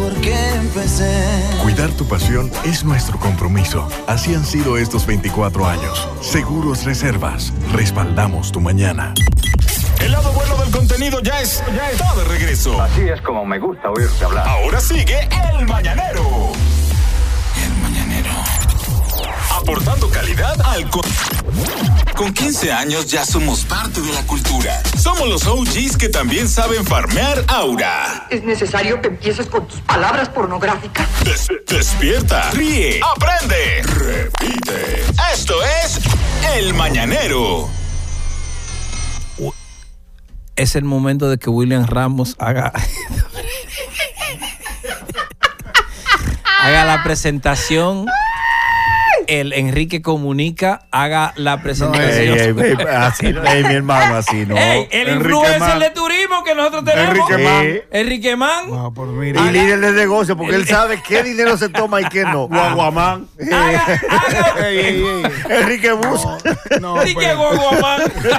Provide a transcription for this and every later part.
por qué empecé. Cuidar tu pasión es nuestro compromiso. Así han sido estos 24 años. Seguros Reservas. Respaldamos tu mañana. El lado bueno del contenido ya está de regreso. Así es como me gusta oírte hablar. Ahora sigue El Mañanero. El Mañanero. Aportando calidad al Con 15 años ya somos parte de la cultura. Somos los OGs que también saben farmear aura. ¿Es necesario que empieces con tus palabras pornográficas? Despierta, ríe, aprende, repite. Esto es El Mañanero. Es el momento de que William Ramos haga la presentación. El Enrique Comunica haga la presentación. Así, mi hermano, así no. El influencer de turismo que nosotros tenemos. Enrique Man. No, y líder de negocio, porque él sabe qué dinero se toma y qué no. Guaguamán. Enrique Bus. Enrique Guaguamán.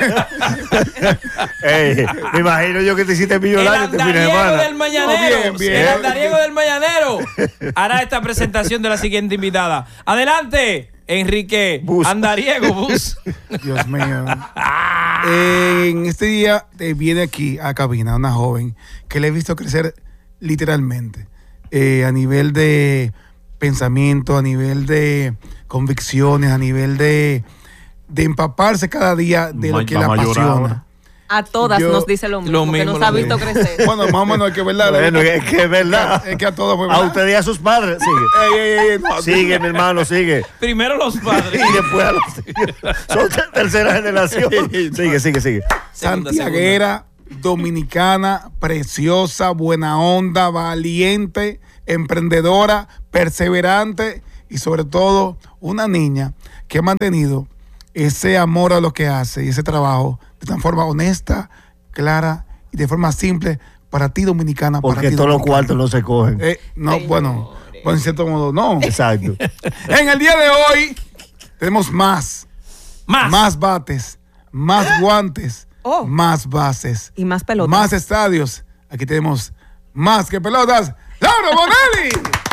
Me imagino yo que te hiciste millonario este fin de semana. Del Mañanero. El andariego del Mañanero hará esta presentación de la siguiente invitada. Adelante. Enrique Bus. Andariego Bus. Dios mío. En este día viene aquí a cabina una joven que le he visto crecer literalmente a nivel de pensamiento, a nivel de convicciones, a nivel de empaparse cada día de lo que la apasiona. A todas nos dice lo mismo, que nos ha visto crecer. Bueno, más o menos, es que es verdad. Bueno, es que es verdad. Es que a todos fue verdad. A usted y a sus padres. Sigue. Sigue, mi hermano, sigue. Primero los padres. Y después a los hijos. Son tercera generación. Sigue. Santiaguera, dominicana, preciosa, buena onda, valiente, emprendedora, perseverante y sobre todo una niña que ha mantenido ese amor a lo que hace y ese trabajo de una forma honesta, clara y de forma simple para ti dominicana. Porque para ti, todos los cuartos no se cogen. Bueno, en cierto modo no. Exacto. En el día de hoy tenemos más bates, más guantes, más bases. Y más pelotas. Más estadios. Aquí tenemos más que pelotas. ¡Laura Bonelli!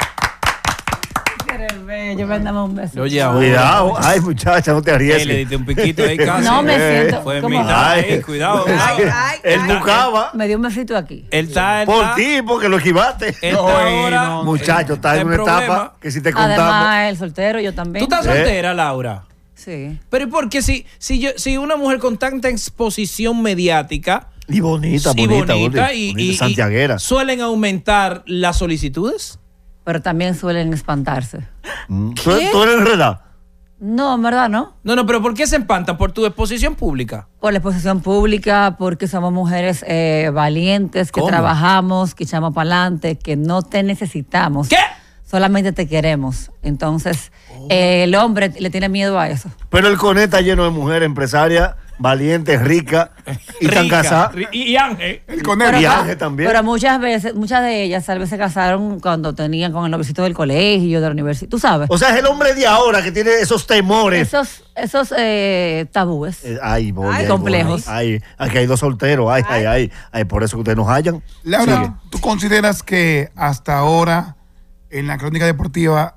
Yo me daba un beso. Oye, cuidado. Ay, muchacha, no te arriesgues. Le diste un piquito ahí casi. No, me siento. Fue mitad ahí, cuidado. Él buscaba. Me dio un besito aquí. Él está. Por ti, porque lo esquivaste. Muchacho, está en una etapa que si te contamos. Además, el soltero, yo también. ¿Tú estás soltera, Laura? Sí. Pero porque si una mujer con tanta exposición mediática. Y bonita, y santiaguera. ¿Suelen aumentar las solicitudes? Pero también suelen espantarse. ¿Tú eres enredada? No, en verdad no. No, pero ¿por qué se espantan? ¿Por tu exposición pública? Por la exposición pública, porque somos mujeres valientes, que trabajamos, que echamos para adelante, que no te necesitamos. ¿Qué? Solamente te queremos. Entonces, el hombre le tiene miedo a eso. Pero el CONE está lleno de mujeres empresarias, valientes, ricas y están casadas. Y Ángel. El CONE y Ángel también. Pero muchas de ellas tal vez se casaron cuando tenían con el novicito del colegio, de la universidad. ¿Tú sabes? O sea, es el hombre de ahora que tiene esos temores. Esos tabúes. Complejos. Aquí hay dos solteros. Ay, por eso que ustedes nos hallan. Laura, ¿tú consideras que hasta ahora en la crónica deportiva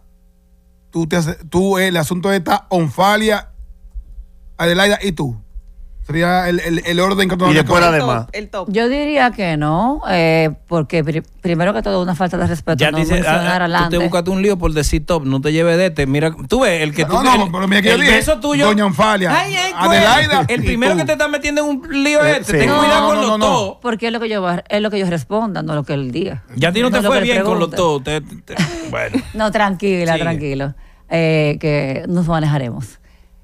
tú el asunto está Onfalia, Adelaida y tú? Sería el orden que y después además el top. Yo diría que no, porque primero que todo una falta de respeto. Ya no dice, tú te buscaste un lío por decir top, no te lleves de este. Mira, tú ves el que pero mira que el beso tuyo. Doña Onfalia, Adelaida. El primero que te está metiendo en un lío es este. Ten cuidado con los todos. Porque es lo que yo responda, no lo que él diga. Ya a ti no te fue bien con los todos. Bueno. No, tranquilo. Que nos manejaremos.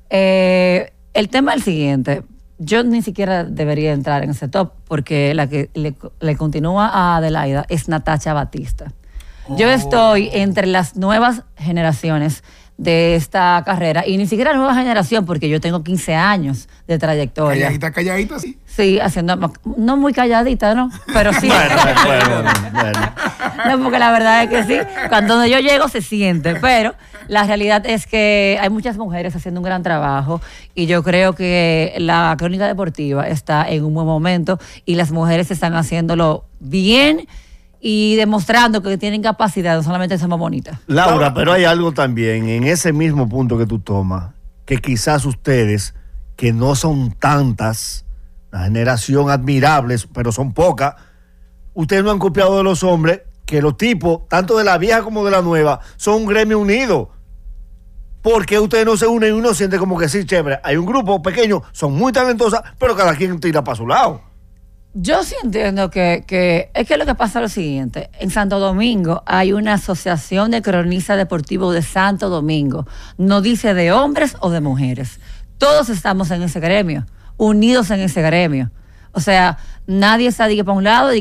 El tema es el siguiente. Yo ni siquiera debería entrar en ese top porque la que le continúa a Adelaida es Natacha Batista. Yo estoy entre las nuevas generaciones de esta carrera y ni siquiera nueva generación porque yo tengo 15 años de trayectoria. Calladita, sí. Sí, haciendo, no muy calladita, ¿no? Pero sí. Bueno. No, porque la verdad es que sí, cuando yo llego se siente, pero la realidad es que hay muchas mujeres haciendo un gran trabajo y yo creo que la crónica deportiva está en un buen momento y las mujeres están haciéndolo bien y demostrando que tienen capacidad, no solamente somos bonitas. Laura, pero hay algo también en ese mismo punto que tú tomas, que quizás ustedes, que no son tantas, la generación admirables, pero son pocas, ustedes no han copiado de los hombres, que los tipos, tanto de la vieja como de la nueva, son un gremio unido. Porque ustedes no se unen y uno siente como que sí, chévere. Hay un grupo pequeño, son muy talentosas, pero cada quien tira para su lado. Yo sí entiendo que es que lo que pasa es lo siguiente. En Santo Domingo hay una asociación de cronistas deportivos de Santo Domingo. No dice de hombres o de mujeres. Todos estamos en ese gremio, unidos en ese gremio. O sea, nadie está para un lado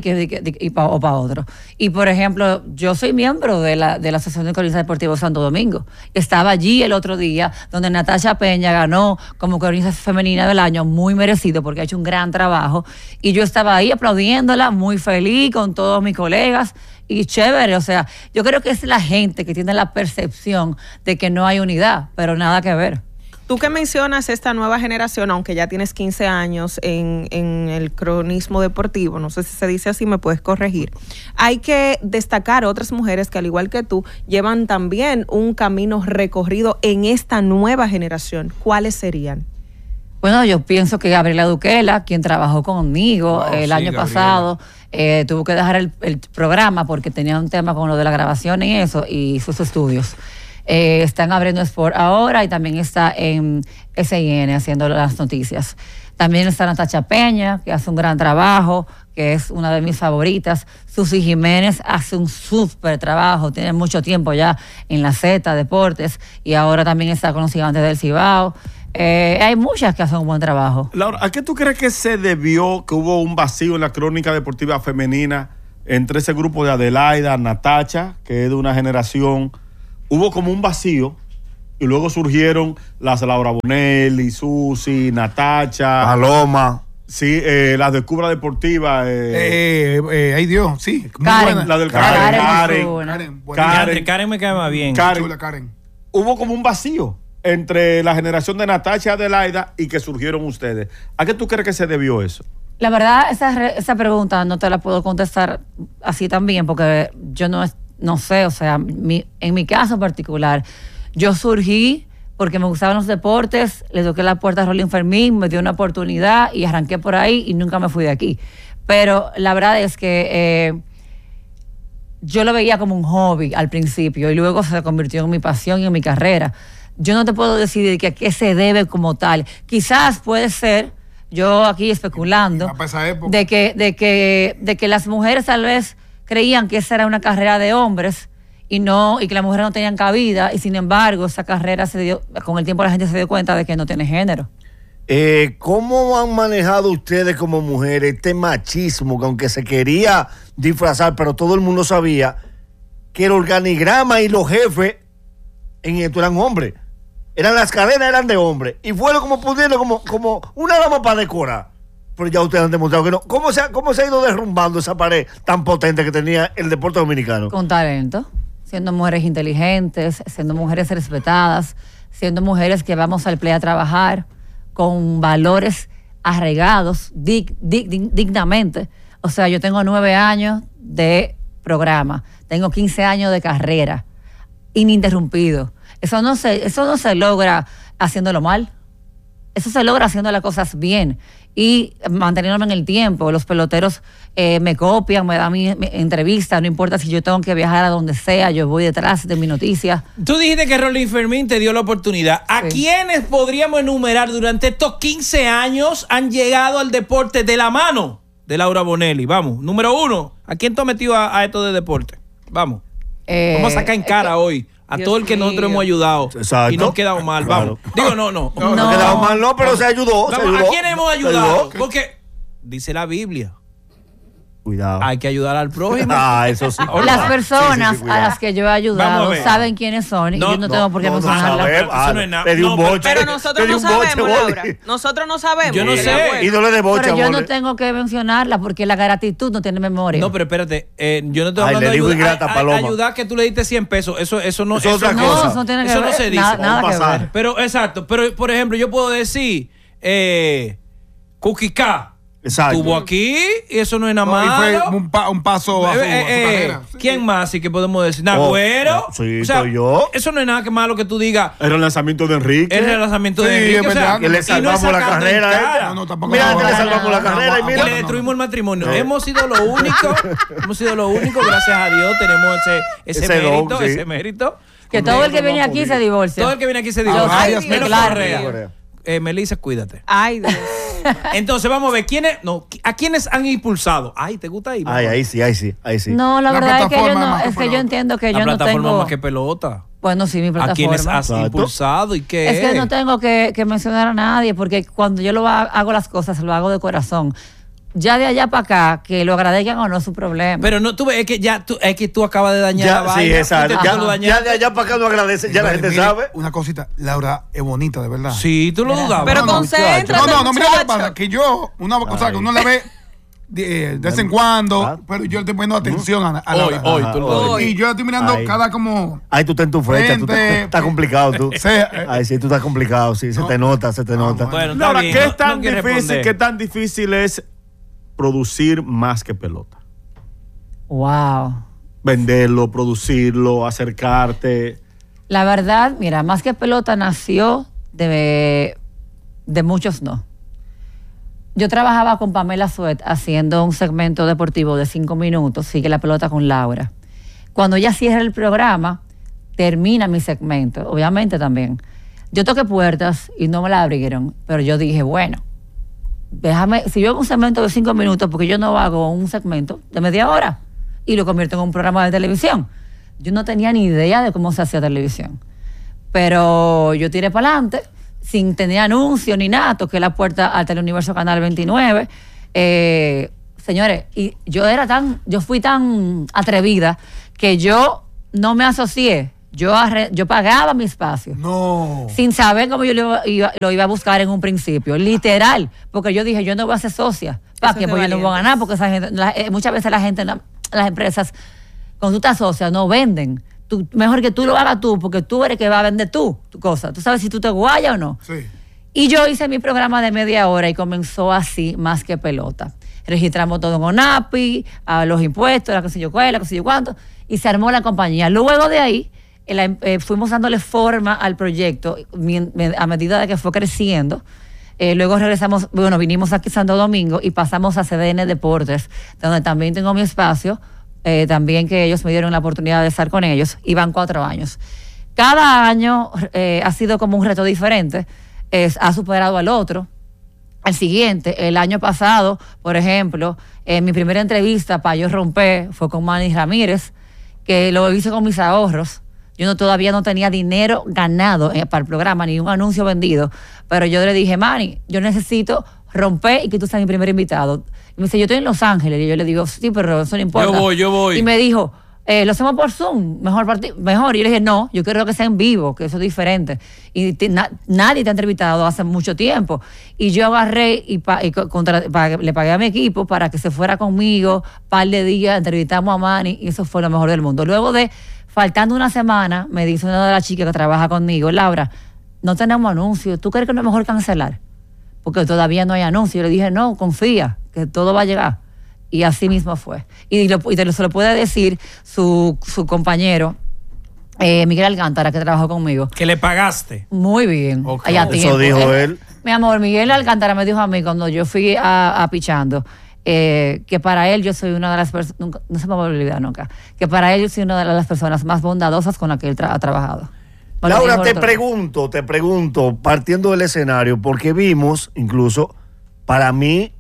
o para otro. Y, por ejemplo, yo soy miembro de la Asociación de Cronistas Deportivos de Santo Domingo. Estaba allí el otro día, donde Natasha Peña ganó como cronista femenina del año, muy merecido, porque ha hecho un gran trabajo. Y yo estaba ahí aplaudiéndola, muy feliz con todos mis colegas. Y chévere, o sea, yo creo que es la gente que tiene la percepción de que no hay unidad, pero nada que ver. Tú que mencionas esta nueva generación, aunque ya tienes 15 años en el cronismo deportivo, no sé si se dice así, me puedes corregir. Hay que destacar otras mujeres que, al igual que tú, llevan también un camino recorrido en esta nueva generación. ¿Cuáles serían? Bueno, yo pienso que Gabriela Duquela, quien trabajó conmigo el año pasado, tuvo que dejar el programa porque tenía un tema con lo de la grabación y eso, y sus estudios. Están abriendo Sport ahora y también está en SIN haciendo las noticias. También está Natasha Peña, que hace un gran trabajo, que es una de mis favoritas. Susi Jiménez hace un súper trabajo, tiene mucho tiempo ya en la Z Deportes y ahora también está con los Gigantes del Cibao. Hay muchas que hacen un buen trabajo. Laura, ¿a qué tú crees que se debió que hubo un vacío en la crónica deportiva femenina entre ese grupo de Adelaida, Natacha, que es de una generación? Hubo como un vacío y luego surgieron las Laura Bonelli, Susi, Natacha, Paloma. Sí, las de Cubra Deportiva. Ay Dios, sí. Karen. La del Karen me cae más bien. Karen. Hubo como un vacío entre la generación de Natacha y Adelaida y que surgieron ustedes. ¿A qué tú crees que se debió eso? La verdad, esa pregunta no te la puedo contestar así también porque yo no sé, o sea, en mi caso particular, yo surgí porque me gustaban los deportes, le toqué la puerta a Rolín Fermín, me dio una oportunidad y arranqué por ahí y nunca me fui de aquí. Pero la verdad es que yo lo veía como un hobby al principio y luego se convirtió en mi pasión y en mi carrera. Yo no te puedo decir que a qué se debe como tal. Quizás puede ser, yo aquí especulando, de que las mujeres tal vez creían que esa era una carrera de hombres y que las mujeres no tenían cabida y sin embargo esa carrera con el tiempo la gente se dio cuenta de que no tiene género. ¿Cómo han manejado ustedes como mujeres este machismo que aunque se quería disfrazar, pero todo el mundo sabía que el organigrama y los jefes en esto eran hombres? Las cadenas eran de hombres y fueron como pudiendo como una dama para decorar. Pero ya ustedes han demostrado que no. ¿Cómo se ha ido derrumbando esa pared tan potente que tenía el deporte dominicano? Con talento, siendo mujeres inteligentes, siendo mujeres respetadas, siendo mujeres que vamos al play a trabajar con valores arraigados dignamente. O sea, yo tengo 9 años de programa, tengo 15 años de carrera, ininterrumpido. Eso no se logra haciéndolo mal. Eso se logra haciendo las cosas bien y manteniéndome en el tiempo. Los peloteros me copian, me dan mi entrevista, no importa si yo tengo que viajar a donde sea, yo voy detrás de mi noticia. Tú dijiste que Rolín Fermín te dio la oportunidad. ¿A quiénes podríamos enumerar durante estos 15 años han llegado al deporte de la mano de Laura Bonelli? Vamos, número 1, ¿a quién tú has metido a esto de deporte? Vamos. Vamos a sacar en cara hoy a Dios todo el que mío. Nosotros hemos ayudado. Exacto. Y no ha quedado mal, claro. Vamos. Digo, no ha quedado mal, no, pero se ayudó. ¿A quién hemos ayudado? Porque dice la Biblia. Cuidado. Hay que ayudar al prójimo. Eso sí. Las personas a las que yo he ayudado saben quiénes son y yo no tengo por qué mencionarlas. Eso no es nada. Pero nosotros no sabemos, Laura. Nosotros no sabemos. Yo no sé. Y no le deboche, pero yo no tengo que mencionarla porque la gratitud no tiene memoria. No, pero espérate. Yo no te estoy hablando de ayudar que tú le diste 100 pesos. Eso no es otra cosa. Eso no tiene que ver. Eso no se dice. Nada que ver. Pero, exacto. Pero, por ejemplo, yo puedo decir Kukika. Exacto. Estuvo aquí y eso no es nada No, y malo. fue un paso a su carrera. ¿Quién más? Sí que podemos decir. Nagüero. Sí, soy yo. Eso no es nada que malo que tú digas. Era el lanzamiento de Enrique. Es el lanzamiento de Sí, Enrique. es O sea, verdad. Que le y no salvamos la sacando en carrera cara. esta. No, tampoco Mira, no, que le no, salvamos no, la no, carrera y no, mira. Y le destruimos el matrimonio. Hemos sido lo único. Hemos sido lo único, gracias a Dios, tenemos ese Ese don, mérito, sí. ese mérito. Que todo el que viene aquí se divorcia. Todo el que viene aquí se dice. Ay, Ay, Dios menos mío. Correa. Melissa, cuídate. Ay, Dios. Entonces, vamos a ver, ¿a quiénes han impulsado? Ay, ¿te gusta ahí? Ay, ahí sí. No, la La verdad es que yo plataforma no, más que es que yo pelota. entiendo que La yo no plataforma tengo. más que pelota. Bueno, sí, mi ¿A quiénes plataforma. has Exacto. impulsado y qué Es que no tengo que mencionar a nadie, porque cuando yo hago las cosas, lo hago de corazón. Ya de allá para acá, que lo agradezcan o no es su problema. Pero no, tú ves, es que tú acabas de dañar la Ya, vaina. sí, exacto. Tú Ya, lo ya dañaste. de allá para acá no agradece, ya la gente Mire, sabe. Una cosita, Laura es bonita, de verdad. Sí, tú lo dudabas. Pero no, concéntrate, No, mira lo que muchacho. pasa, que yo, una cosa que uno la ve de vez en cuando, pero yo le estoy poniendo atención a Laura. Hoy, tú lo Hoy. Y yo la estoy mirando Ay. cada como... Ahí tú estás en tu fecha, tú Frente, estás complicado tú. Sí, Ay, sí, tú estás complicado, sí, se te nota. Bueno, está Ahora, bien, ¿qué no- es tan no quiere difícil? responder. ¿Qué tan difícil es producir más que pelota? Wow. Venderlo, producirlo, acercarte. La verdad, mira, más que pelota nació de muchos no. Yo trabajaba con Pamela Suet haciendo un segmento deportivo de 5 minutos, Sigue la pelota con Laura. Cuando ella cierra el programa, termina mi segmento, obviamente también. Yo toqué puertas y no me la abrieron, pero yo dije, bueno, déjame, si yo hago un segmento de 5 minutos, porque yo no hago un segmento de media hora y lo convierto en un programa de televisión. Yo no tenía ni idea de cómo se hacía televisión. Pero yo tiré para adelante, sin tener anuncio ni nada, toqué la puerta al Teleuniverso Canal 29. Señores, y yo fui tan atrevida que yo no me asocié. Yo pagaba mi espacio. No. Sin saber cómo yo lo iba a buscar en un principio, literal, porque yo dije, yo no voy a ser socia, ¿para Eso qué? es de Porque yo no voy a valientes. ganar, porque esa gente, muchas veces la gente, las empresas, cuando tú te asocias, no venden. Mejor que tú lo hagas tú, porque tú eres que va a vender tu cosa. Tú sabes si tú te guayas o no. Sí. Y yo hice mi programa de media hora y comenzó así, más que pelota. Registramos todo en ONAPI, a los impuestos, la que sé yo cuál, la que sé yo cuánto, y se armó la compañía. Luego de ahí, fuimos dándole forma al proyecto a medida de que fue creciendo. Luego vinimos aquí a Santo Domingo y pasamos a CDN Deportes, donde también tengo mi espacio, también que ellos me dieron la oportunidad de estar con ellos, y van 4 años. Cada año ha sido como un reto diferente, ha superado al otro. El siguiente, el año pasado, por ejemplo, mi primera entrevista para yo romper fue con Manny Ramírez, que lo hice con mis ahorros. Yo todavía no tenía dinero ganado para el programa, ni un anuncio vendido. Pero yo le dije, Manny, yo necesito romper y que tú seas mi primer invitado. Y me dice, yo estoy en Los Ángeles. Y yo le digo, sí, pero eso no importa. Yo voy. Y me dijo, lo hacemos por Zoom, mejor. Y yo le dije, no, yo quiero que sea en vivo, que eso es diferente. Y nadie te ha entrevistado hace mucho tiempo. Y yo agarré y le pagué a mi equipo para que se fuera conmigo, par de días, entrevistamos a Manny y eso fue lo mejor del mundo. Luego faltando una semana, me dice una de las chicas que trabaja conmigo, Laura, no tenemos anuncio, ¿tú crees que no es mejor cancelar? Porque todavía no hay anuncio. Yo le dije, no, confía, que todo va a llegar. Y así mismo fue. Y se lo puede decir su compañero, Miguel Alcántara, que trabajó conmigo. Que le pagaste. Muy bien. Ok. Allá Eso tiempo. dijo él. Mi amor, Miguel Alcántara me dijo a mí cuando yo fui a Pichando, que para él yo soy una de las personas, no se me va a olvidar nunca, que para él yo soy una de las personas más bondadosas con las que él ha trabajado. Me lo Laura, dijo te todo. pregunto, partiendo del escenario, porque vimos, incluso, para mí,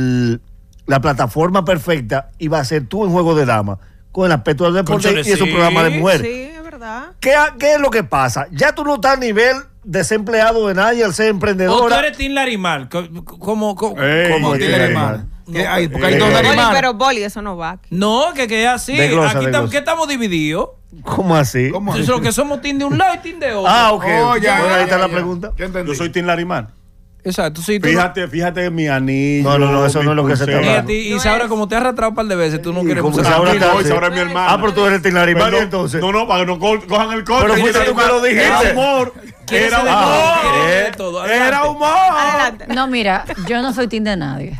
la plataforma perfecta iba a ser tú en Juego de Damas, con el aspecto del deporte Cónchale, y es un sí. programa de mujeres. Sí, es verdad. ¿Qué es lo que pasa? Ya tú no estás a nivel desempleado de nadie al ser O tú emprendedora. eres Tim Larimar. ¿Cómo? ¿Cómo Tiene tiene animal. animal? Porque hay dos Boli, animales. pero Boli, eso no va aquí. No, que es así. Desglosa, Aquí desglosa. ¿qué estamos divididos? ¿Cómo así? ¿Cómo? Eso es lo que somos team de un lado y team de otro. Ah, ok. Oh, ya, Bueno, ahí está ya, la ya. pregunta. Ya entendí. Yo soy Tim Larimar. Exacto, sí. Tú Fíjate en mi anillo. No, eso mi no es lo que se pulsera. está y a hablando. ti, y No Isaura, es. como te has arrastrado un par de veces, tú no quieres como usar- Isaura Ah, está- no, Isaura es mi hermana. Ah, pero tú eres Tim Larimar, Pero ¿y entonces? No, para que no cojan el corte. Pero fuiste tú que lo dijiste. Era humor. ¿Quieres Era ser de todo? humor. ¿Quieres ser de todo? Era Adelante. humor. Adelante. No, mira, yo no soy team de nadie. ¿Qué?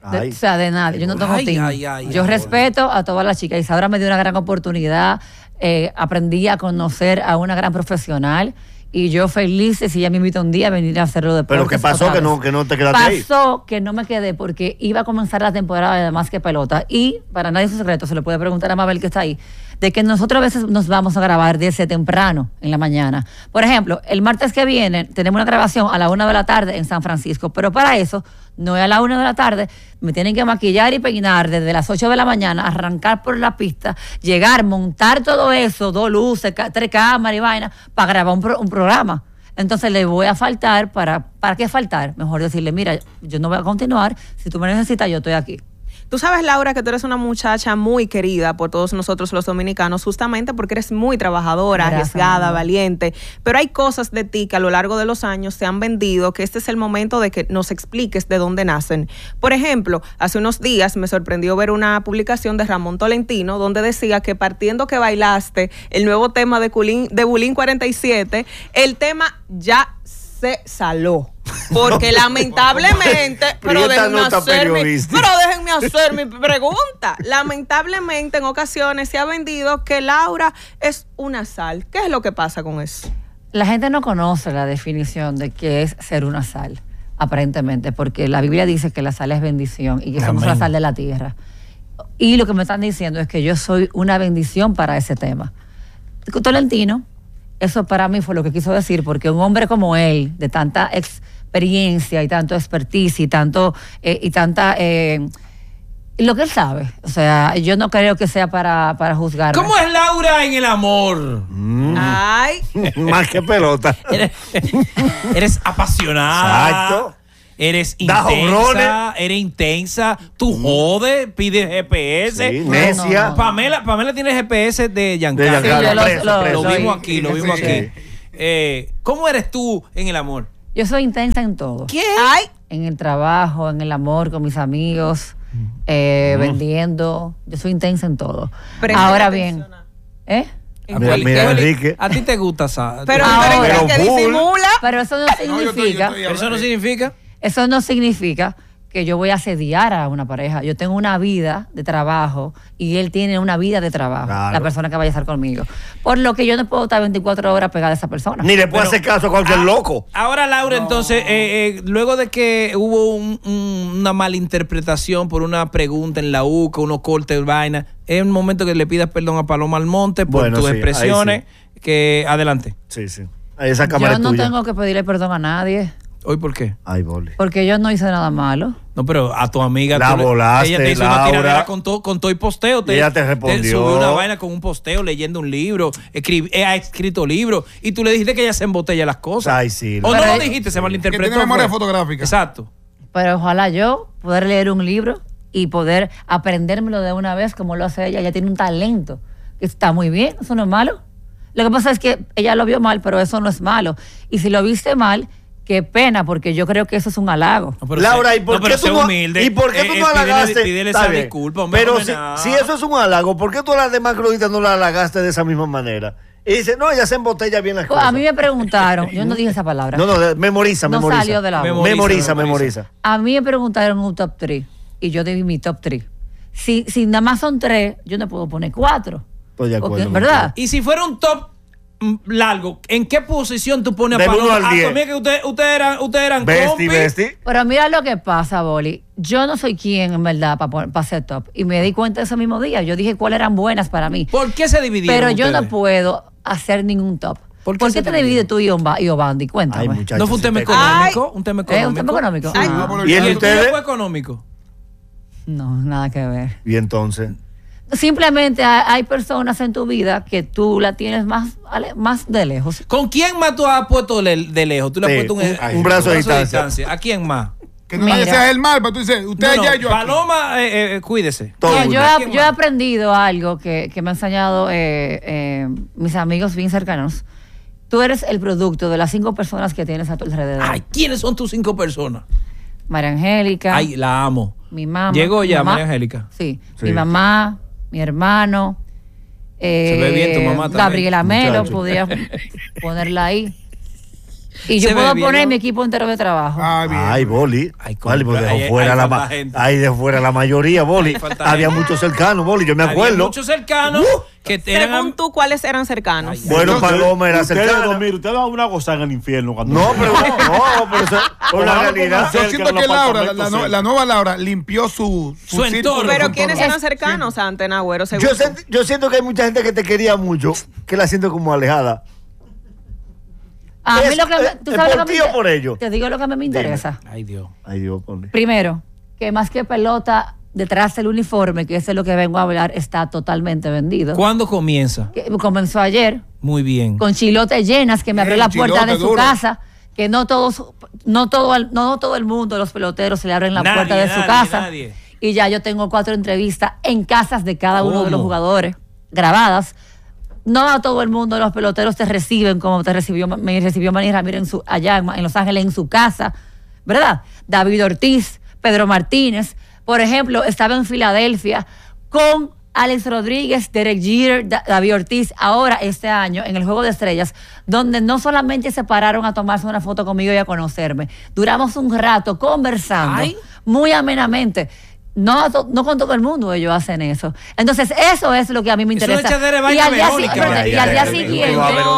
Ay. O sea, de nadie. Yo no tengo Ay, team. ay, Yo respeto a todas las chicas. Isaura me dio una gran oportunidad. Aprendí a conocer a una gran profesional. Y yo feliz si ella me invita un día a venir a hacerlo de Pero ¿qué pasó que no te quedaste ahí? Pasó que no me quedé porque iba a comenzar la temporada de Más que Pelota. Y para nadie es un secreto, se le puede preguntar a Mabel que está ahí, de que nosotros a veces nos vamos a grabar desde temprano en la mañana. Por ejemplo, el martes que viene tenemos una grabación a la 1 de la tarde en San Francisco, pero para eso no es a la 1 de la tarde, me tienen que maquillar y peinar desde las 8 de la mañana, arrancar por la pista, llegar, montar todo eso, 2 luces, 3 cámaras y vaina, para grabar un programa. Entonces le voy a faltar, ¿para qué faltar? Mejor decirle, mira, yo no voy a continuar, si tú me necesitas, yo estoy aquí. Tú sabes, Laura, que tú eres una muchacha muy querida por todos nosotros los dominicanos, justamente porque eres muy trabajadora, arriesgada, valiente. Pero hay cosas de ti que a lo largo de los años se han vendido, que este es el momento de que nos expliques de dónde nacen. Por ejemplo, hace unos días me sorprendió ver una publicación de Ramón Tolentino donde decía que partiendo que bailaste el nuevo tema de Bulín 47, el tema ya se saló. Porque lamentablemente, pero déjenme hacer mi pregunta. Lamentablemente en ocasiones se ha vendido que Laura es una sal. ¿Qué es lo que pasa con eso? La gente no conoce la definición de qué es ser una sal, aparentemente, porque la Biblia dice que la sal es bendición y que somos la sal de la tierra. Y lo que me están diciendo es que yo soy una bendición para ese tema. Tolentino, eso para mí fue lo que quiso decir, porque un hombre como él, de tanta experiencia y tanto expertise y tanta lo que él sabe, o sea, yo no creo que sea para juzgar. ¿Cómo es Laura en el amor? Ay, Más que pelota. Eres apasionada. Exacto. Eres Da jonrones. intensa, tú jodes, pides GPS. Sí, necia. No. Pamela tiene GPS de Giancarlo. De Giancarlo, Lo preso. vimos aquí, lo vimos Sí. aquí. ¿Cómo eres tú en el amor? Yo soy intensa en todo. ¿Qué? ay, En el trabajo, en el amor, con mis amigos, vendiendo. Yo soy intensa en todo. Presta Ahora atención bien, Mira, Enrique. ¿A ti te gusta esa? pero Ahora, Enrique pero disimula. pero eso no significa, Pero eso no significa. eso no significa que yo voy a asediar a una pareja. Yo tengo una vida de trabajo y él tiene una vida de trabajo, Claro. la persona que vaya a estar conmigo. Por lo que yo no puedo estar 24 horas pegada a esa persona. Ni le puede Bueno, hacer caso a cualquier loco. Ahora, Laura, entonces, luego de que hubo una malinterpretación por una pregunta en la UCA, unos cortes de vaina, es un momento que le pidas perdón a Paloma Almonte por Bueno, tus sí, ahí expresiones. Que adelante. Sí, sí. Esa cámara Yo no es tuya. tengo que pedirle perdón a nadie, ¿Hoy por qué? Ay, Boli. porque yo no hice nada malo. No, pero a tu amiga. La volaste, ella te hizo una Laura. tiradera con todo y posteo. Y ella te respondió. Subió una vaina con un posteo, leyendo un libro. Ha escrito libros. Y tú le dijiste que ella se embotella las cosas. Ay, sí. O no Pero lo ella- dijiste, se Que malinterpretó. tiene memoria fue. fotográfica. Exacto. Pero ojalá yo poder leer un libro y poder aprendérmelo de una vez como lo hace ella. Ella tiene un talento que está muy bien, eso no es malo. Lo que pasa es que ella lo vio mal, pero eso no es malo. Y si lo viste mal, qué pena, porque yo creo que eso es un halago. No, pero Laura, sé- ¿y por no, qué pero tú sé no, humilde. ¿y por qué tú no halagaste? Pídele Está esa bien. disculpa, hombre, Pero hombre, si, nada. si eso es un halago, ¿por qué tú a las demás cronistas no la halagaste de esa misma manera? Y dice, no, ella se embotella bien las cosas. A mí me preguntaron, yo no dije esa palabra. No, memoriza, No memoriza. salió de la boca. Memoriza. A mí me preguntaron un top 3 y yo di mi top 3. Si nada más son 3, yo no puedo poner 4. Estoy de acuerdo. ¿Verdad? Y si fuera un top largo, ¿en qué posición tú pones a Del Paloma? 1 al 10. También que ustedes eran Besti. Pero mira lo que pasa, Boli. Yo no soy quien, en verdad, para ser top. Y me di cuenta ese mismo día. Yo dije cuáles eran buenas para mí. ¿Por qué se dividieron Pero yo no ustedes? puedo hacer ningún top. ¿Por ¿Por qué qué, se te dividieron? divides tú y Obandi? Cuéntame. Ay, muchachos. ¿No fue un tema sí te- económico? ¿Un tema económico? ¿Un tema económico? Ay. Ah, por el ¿Y el ¿Y de el tuyo ustedes? fue económico? no, nada que ver. Y entonces. Simplemente hay personas en tu vida que tú la tienes más de lejos. ¿Con quién más tú has puesto de lejos? Tú le has Sí, puesto un brazo de distancia. ¿A quién más? Que no Mira. vaya a ser el mal, pero tú dices, usted No, allá, yo aquí. Paloma, cuídese. Todo Mira, mundo. yo he aprendido algo que me han enseñado mis amigos bien cercanos. Tú eres el producto de las 5 personas que tienes a tu alrededor. Ay, ¿quiénes son tus 5 personas? María Angélica, Ay, la amo. mi mamá. Llegó ya, mi mamá, María Angélica. Sí, Sí. mi mamá, mi hermano. Se ve bien tu mamá también. Gabriela Melo, Muchacho. podría ponerla ahí. Y yo Se puedo ve bien, poner ¿no? mi equipo entero de trabajo. Ay, Boli. Boli, pues dejó Ahí fuera la falta gente. ahí de fuera la mayoría, Boli. Ahí falta Había gente. muchos cercanos, Boli, yo me Había acuerdo. muchos cercanos que eran. Según tú, ¿cuáles eran cercanos? Bueno, Paloma era Ustedes cercana. dos, mire, ustedes van a una gozada en el infierno. Cuando No, pero eso es la realidad. Yo siento que Laura, la nueva Laura, limpió su Su entorno. Pero ¿quiénes eran Es- cercanos antes, Nagüero? Según tú? Yo siento que hay mucha gente que te quería mucho, que la siento como alejada. A mí Es- lo que tú sabes ¿por lo que ti me o por ello? Te digo lo que a mí me interesa. Ay, Dios. Ay, Dios, Boli. Primero, que más que pelota, detrás del uniforme, que eso es lo que vengo a hablar, está totalmente vendido. ¿Cuándo comienza? Que comenzó ayer Muy bien. con chilotes llenas que me abrió la puerta chilote de su duro. casa, que no todo el mundo, los peloteros se le abren la Nadie, puerta de su nadie, casa. nadie. Y ya yo tengo 4 entrevistas en casas de cada uno de los ¿Cómo? jugadores grabadas. No a todo el mundo los peloteros te reciben como me recibió Manny Ramírez allá en Los Ángeles en su casa, ¿verdad? David Ortiz, Pedro Martínez, por ejemplo, estaba en Filadelfia con Alex Rodríguez, Derek Jeter, David Ortiz, ahora este año en el Juego de Estrellas, donde no solamente se pararon a tomarse una foto conmigo y a conocerme, duramos un rato conversando, Ay. muy amenamente. No con todo el mundo ellos hacen eso. Entonces, eso es lo que a mí me Es una interesa. echadera de Y vaina al día Verónica, siguiente, y al día siguiente,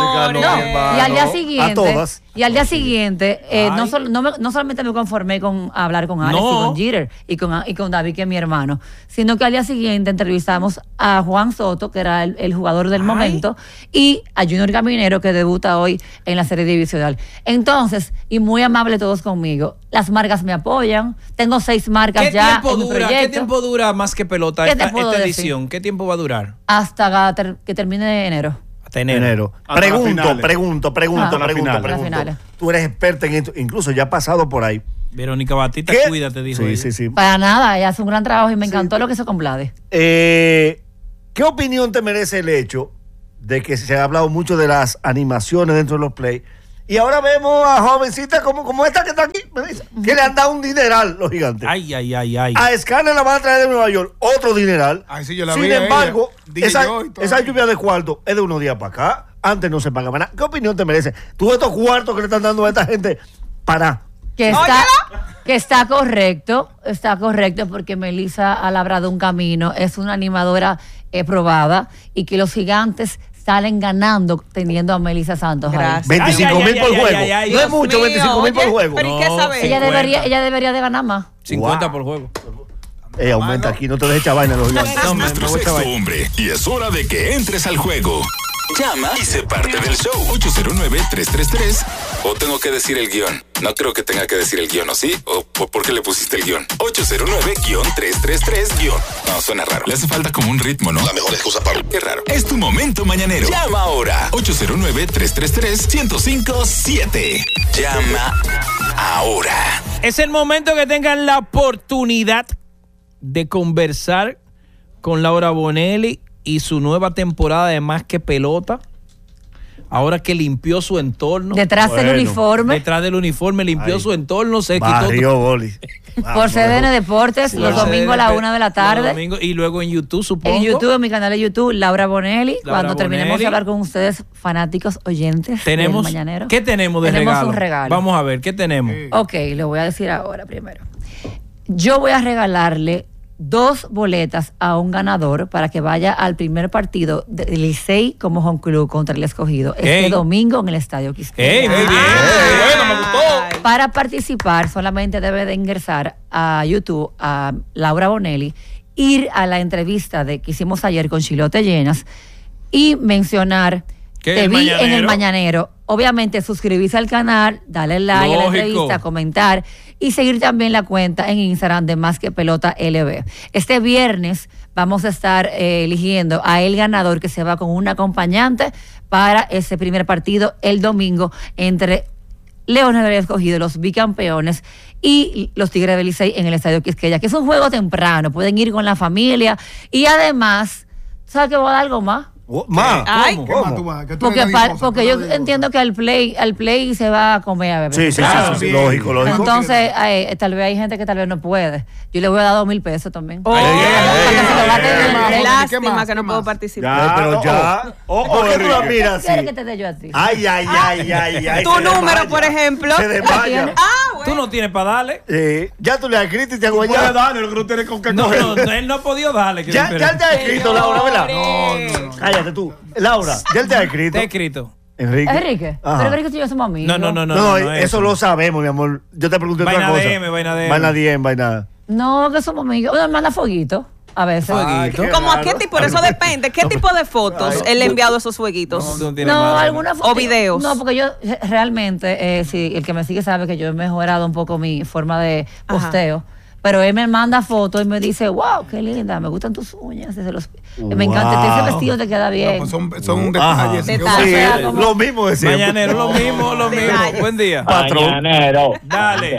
y al día siguiente, A todas. y al día siguiente, no, Ay. no solamente me conformé con hablar con Alex No. y con Jeter y con David, que es mi hermano, sino que al día siguiente entrevistamos a Juan Soto, que era el jugador del momento, y a Junior Caminero, que debuta hoy en la serie divisional. Entonces, y muy amable todos conmigo, las marcas me apoyan, tengo 6 marcas ¿Qué ya tiempo en mi dura? ¿Qué proyecto. tiempo dura más que pelota ¿Qué esta te puedo decir? edición? ¿Qué tiempo va a durar? Hasta que termine enero. Hasta enero. Enero. Hasta las finales. Pregunto. Las finales. Tú eres experta en esto, incluso ya has pasado por ahí. Verónica Batista, ¿Qué? cuídate, dijo Sí, ella. sí, sí. Para nada, ella hace un gran trabajo y me encantó lo que hizo con Vlade. ¿Qué opinión te merece el hecho de que se ha hablado mucho de las animaciones dentro de los play? Y ahora vemos a jovencitas como esta que está aquí, me dice, que le han dado un dineral los gigantes. Ay. A Scanner la van a traer de Nueva York, otro dineral. Ay, sí, yo la Sin vi a embargo, ella. Dije esa, yo y todo. esa lluvia de cuarto es de unos días para acá. Antes no se pagaba nada. ¿Qué opinión te merece? Tú estos cuartos que le están dando a esta gente para... Que está correcto porque Melissa ha labrado un camino, es una animadora probada y que los gigantes salen ganando teniendo a Melissa Santos ahí. Gracias. 25,000 por ay, juego. ay, ay, No es Dios mucho, mío, 25,000 por oye, juego. pero ¿y qué No, sabes? Ella 50. debería de ganar más. 50 Wow. por juego. Aumenta aquí, no te dejes echar vaina los gigantes. Es nuestro sexto hombre y es hora de que entres al juego. Llama y sé parte del show. 809-333. O tengo que decir el guión. No creo que tenga que decir el guión, ¿o sí? ¿O por qué le pusiste el guión? 809-333 guión. No, suena raro. Le hace falta como un ritmo, ¿no? La mejor excusa para... Qué raro. Es tu momento mañanero. Llama ahora. 809-333-1057. Llama ahora. Es el momento que tengan la oportunidad de conversar con Laura Bonelli y su nueva temporada de Más que Pelota. Ahora que limpió su entorno. Detrás del uniforme, Detrás del uniforme limpió Ay. su entorno, se quitó Barrio Boli. por CDN Deportes, los domingos a la 1 de la tarde. Y luego en YouTube, supongo. En YouTube, en mi canal de YouTube, Laura Bonelli. Laura Cuando terminemos Bonelli. de hablar con ustedes, fanáticos oyentes Tenemos, del Mañanero. ¿qué tenemos de Tenemos regalo? un regalo. Vamos a ver, ¿qué tenemos? Ok, lo voy a decir ahora primero. Yo voy a regalarle 2 boletas a un ganador para que vaya al primer partido de Licey como home club contra el Escogido este Ey. domingo en el Estadio Quisqueya. ¡Ey, muy bien! Bueno, me gustó. Para participar solamente debe de ingresar a YouTube a Laura Bonelli, ir a la entrevista que hicimos ayer con Chilote Llenas y mencionar ¿Qué, te el vi en el Mañanero? Mañanero. Obviamente suscribirse al canal, darle like a la Lógico. entrevista, comentar y seguir también la cuenta en Instagram de Más que Pelota LB. Este viernes vamos a estar eligiendo a el ganador que se va con un acompañante para ese primer partido el domingo entre Leones del Escogido, los bicampeones, y los Tigres del Licey en el Estadio Quisqueya, que es un juego temprano, pueden ir con la familia y además, ¿sabes qué? Voy a dar algo más. Más. Ay. ¿Qué más tú vas? Que tú Porque, eres dadivosa, porque tú yo eres dadivosa. entiendo que al play se va a comer a beber. Sí, sí, Claro, sí, sí. lógico, lógico. Entonces, tal vez hay gente que tal vez no puede. Yo le voy a dar 2,000 pesos también. Oh, Para que se lo gaste en el break. lástima que no ¿Qué puedo más? participar. Pero ya. ¿Por qué tú la miras ¿Qué quieres así? que te dé yo a ti? Ay, ay, ay, ay, ay. Tu se número, desmaya. por ejemplo. Se desmaya. Tú no tienes para darle. Ya tú le has escrito y te hago Puede ya. darle, lo que no tiene con qué No, coger. no, él no ha podido darle. Ya te ha escrito, Laura, ¿verdad? No. Cállate tú. Laura, ya él te ha escrito. Te he escrito. Enrique. Enrique, Ajá. pero Enrique y yo somos amigos. No, eso lo sabemos, mi amor. Yo te pregunté Vaina otra cosa. DM, vaina DM. Vaina DM, vaina. No, que somos amigos. Uno me manda fueguito a veces. Ay, qué ¿Cómo a raro. qué tipo? Eso depende. ¿Qué tipo de fotos él le ha enviado esos fueguitos? Tú no tienes No, madre. alguna foto. O videos. No, porque yo realmente, si el que me sigue sabe que yo he mejorado un poco mi forma de posteo. Pero él me manda fotos y me dice, wow, qué linda, me gustan tus uñas. Me encanta, ese vestido te queda bien. Pues son un Ajá. detalle. Detalle. que uno- Sí, O sea, como- lo mismo de siempre. Mañanero, lo mismo, lo mismo. Detalles. Buen día. Patrón. Mañanero. Dale.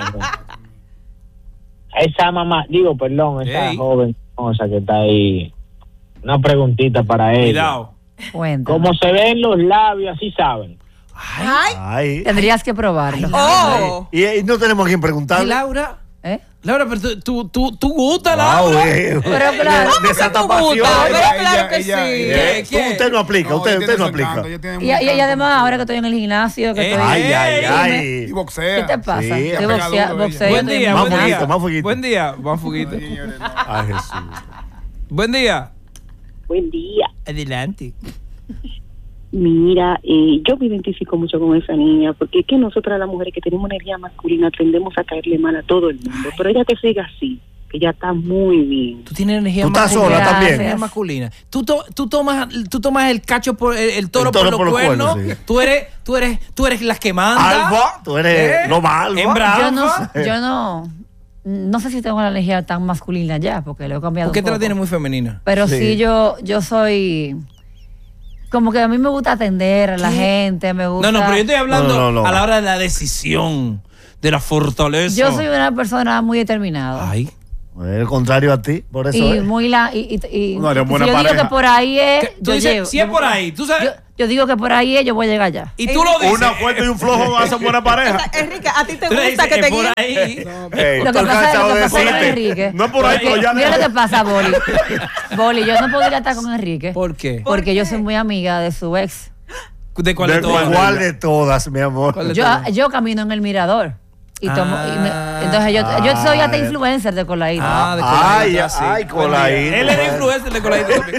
Esa mamá, esa Ey. joven cosa que está ahí. Una preguntita para ella. Cuidado. Cuenta. Como se ven los labios, así saben. Ay. Ay. Tendrías que probarlo. Oh. Y no tenemos a quien ¿Y preguntarle. Laura? ¿Eh? Laura, pero tú gustas, Wow, Laura. Pero claro. Desata ¿Cómo que tú pasión. gustas? Pero Ella- claro que ella- sí. ella- ¿Qué? Usted no aplica, No, usted ella tiene no su encanto, aplica. ella tiene Y, un y encanto además, con- ahora que estoy en el gimnasio, que estoy. Ay, ay, Y ay. boxea. ¿Qué te pasa? Sí, Estoy pega duro ella. boxeo. Buen estoy día, en Más buen gimnasio. día. fueguito, más fueguito. Buen día, más fuguito. Ay, Jesús. Buen día. Buen día. Adelante. Mira, yo me identifico mucho con esa niña, porque es que nosotras las mujeres que tenemos energía masculina tendemos a caerle mal a todo el mundo, pero ella que siga así, que ya está muy bien. Tú tienes energía Tú estás masculina. sola también. Energía masculina. Tú tomas el cacho por el toro, El toro por los cuernos. sí. Tú eres las que manda. Alfa, tú eres lo más alfa. Hembra Yo alfa. no sé si tengo una energía tan masculina ya, porque lo he cambiado. ¿Por qué un te la poco. tienes muy femenina? Pero Sí. sí, yo soy. Como que a mí me gusta atender a la gente, me gusta. No, pero yo estoy hablando No. a la hora de la decisión, de la fortaleza. Yo soy una persona muy determinada. Ay. El contrario a ti, por eso Y es. muy y No, eres si buena yo digo pareja. que por ahí es. ¿Qué? Tú yo dices, llego. si es por ahí, tú sabes. Yo digo que por ahí es, yo voy a llegar allá. Y tú lo dices. Una fuerte y un flojo hacen buena pareja. Enrique, ¿a ti te Tú le gusta dices, que te por guíen? ahí. Ey, Lo que estoy pasa cansado de es con decirte. Enrique. No es por ahí, pero ya Mira no. lo que pasa, Boli. Boli, yo no podría estar con Enrique. ¿Por qué? Porque yo soy muy amiga de su ex. ¿De cuál de ¿De todas? cuál de todas, mi amor? ¿Cuál de Yo camino en el mirador. Y tomo, entonces yo soy hasta influencer de Colaíto. Ah, de Ay, Colaíto, sí. ay, Buen día. Colaíto. Él es influencer de Colaíto también.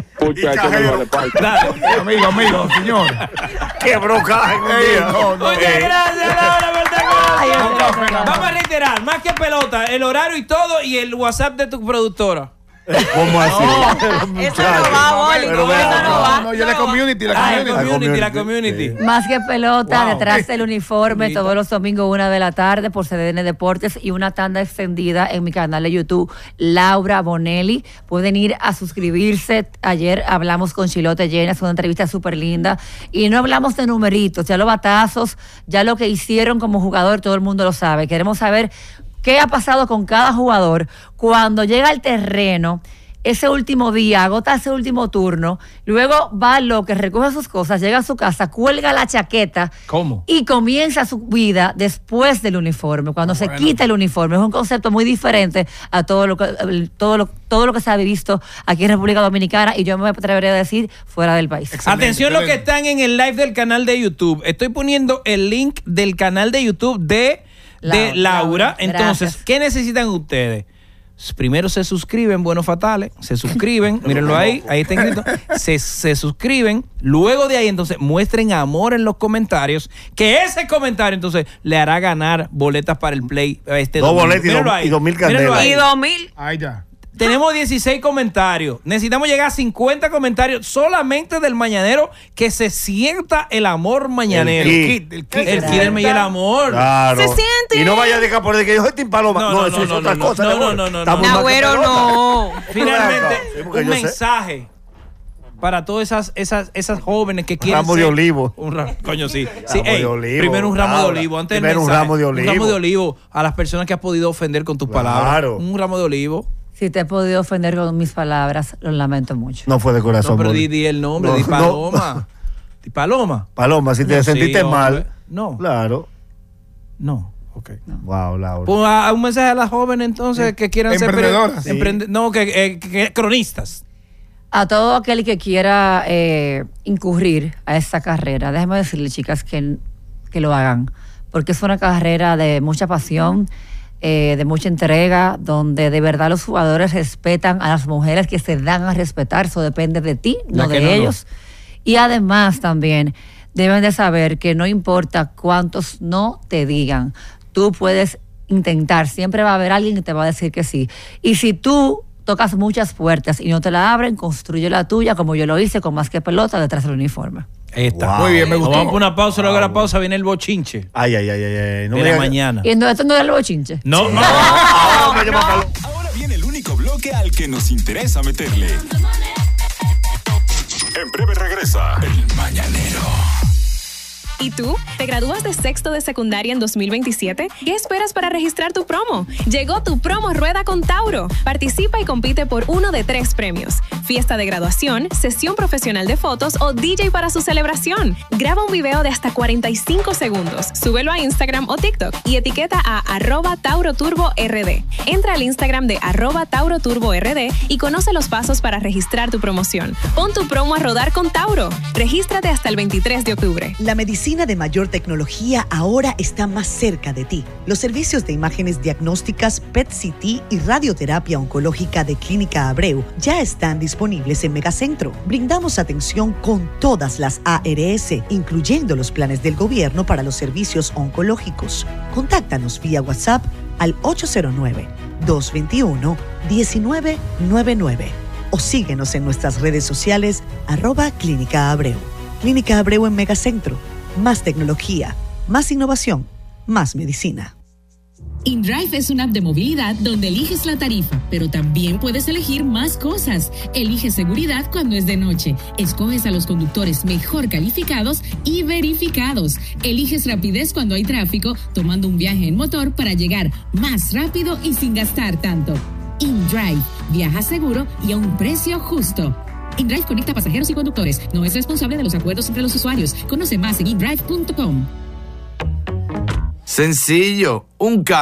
Dale. Amigo, señor. Qué brocaje en un día. No, Muchas gracias, Laura, por estar con Ay, nosotros. no. Vamos a reiterar, más que pelota, el horario y todo y el WhatsApp de tu productora. ¿Cómo así? Eso no va, Boli. Pero Eso vea, no va. No, yo la community, la Ah, community. la community. Más que pelota, Wow. detrás del uniforme, Bonita. todos los domingos 1 de la tarde por CDN Deportes y una tanda extendida en mi canal de YouTube, Laura Bonelli. Pueden ir a suscribirse. Ayer hablamos con Chilote Llenas, una entrevista súper linda. Y no hablamos de numeritos, ya los batazos, ya lo que hicieron como jugador, todo el mundo lo sabe. Queremos saber qué ha pasado con cada jugador cuando llega al terreno. Ese último día, agota ese último turno, luego va al locker, recoge sus cosas, llega a su casa, cuelga la chaqueta. ¿Cómo? Y comienza su vida después del uniforme, cuando se quita el uniforme. Es un concepto muy diferente a todo lo que se ha visto aquí en República Dominicana y yo me atrevería a decir fuera del país. Excelente, Atención los que excelente. están en el live del canal de YouTube. Estoy poniendo el link del canal de YouTube de Laura. Laura, Entonces, gracias. ¿qué necesitan ustedes? Primero se suscriben, Buenos Fatales, se suscriben, mírenlo ahí está escrito, se suscriben, luego de ahí entonces muestren amor en los comentarios, que ese comentario entonces le hará ganar boletas para el play este Dos domingo. boletas y Mírenlo dos- ahí, y 2.000 mírenlo candelas. ahí. Y 2000. Ahí ya. Tenemos 16 comentarios. Necesitamos llegar a 50 comentarios solamente del mañanero que se sienta el amor mañanero. El kit, el kit. El kit del y el amor. Claro. Se siente. Y no vaya a dejar por el que yo soy Tim Paloma. No, No, no, eso no, es no, otra no, cosa. no, mi amor. no, no, no, Estamos no. más que Agüero, pelota. no. Finalmente, Sí, porque un yo sé. mensaje para todas esas jóvenes que quieren Ramo de ser- olivo. Coño, sí. Sí, Ramo de olivo, primero un ramo de Laura. olivo. Antes del Primero un mensaje, ramo de olivo. Un ramo de olivo a las personas que has podido ofender con tus Claro. palabras. Un ramo de olivo. Si te he podido ofender con mis palabras, lo lamento mucho. No fue de corazón. No, pero di el nombre, di Paloma. Di Paloma. Paloma, si te sentiste mal. No. Claro. No. Ok. No. Wow, Laura. Pues un mensaje a las jóvenes entonces que quieran emprendedoras. ser que cronistas. A todo aquel que quiera incurrir a esta carrera, déjenme decirle, chicas, que lo hagan, porque es una carrera de mucha pasión, de mucha entrega, donde de verdad los jugadores respetan a las mujeres que se dan a respetar. Eso depende de ti, no de ellos. Y además también deben de saber que no importa cuántos no te digan, tú puedes intentar, siempre va a haber alguien que te va a decir que sí. Y si tú tocas muchas puertas y no te la abren, construye la tuya, como yo lo hice con Más que Pelota detrás del uniforme. Ahí está. Wow. Muy bien, me gustó. Vamos por una pausa, luego de la pausa viene el bochinche. Ay. No de la mañana. ¿Y entonces esto no era el bochinche? No. Ahora viene el único bloque al que nos interesa meterle. En breve regresa El Mañanero. ¿Y tú? ¿Te gradúas de sexto de secundaria en 2027? ¿Qué esperas para registrar tu promo? Llegó tu promo Rueda con Tauro. Participa y compite por uno de 3 premios: fiesta de graduación, sesión profesional de fotos o DJ para su celebración. Graba un video de hasta 45 segundos, súbelo a Instagram o TikTok y etiqueta a @TauroTurboRD. Entra al Instagram de @TauroTurboRD y conoce los pasos para registrar tu promoción. Pon tu promo a rodar con Tauro. Regístrate hasta el 23 de octubre. La medicina de mayor tecnología ahora está más cerca de ti. Los servicios de imágenes diagnósticas, PET-CT y radioterapia oncológica de Clínica Abreu ya están disponibles en Megacentro. Brindamos atención con todas las ARS, incluyendo los planes del gobierno para los servicios oncológicos. Contáctanos vía WhatsApp al 809-221-1999 o síguenos en nuestras redes sociales @Clínica Abreu. Clínica Abreu en Megacentro. Más tecnología, más innovación, más medicina. InDrive es una app de movilidad donde eliges la tarifa, pero también puedes elegir más cosas. Eliges seguridad cuando es de noche. Escoges a los conductores mejor calificados y verificados. Eliges rapidez cuando hay tráfico, tomando un viaje en motor para llegar más rápido y sin gastar tanto. InDrive. Viaja seguro y a un precio justo. InDrive conecta pasajeros y conductores. No es responsable de los acuerdos entre los usuarios. Conoce más en indrive.com. Sencillo, un